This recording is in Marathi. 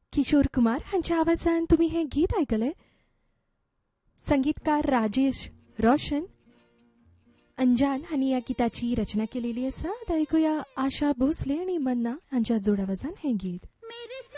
किशोर कुमार हांच्या आवाजान तुम्ही हे गीत ऐकले. संगीतकार राजेश रोशन अंजान हांनी या गीताची रचना केलेली आसा. आता ऐकूया आशा भोसले आणि मन्ना हांच्या जोड आवाजान हे गीत.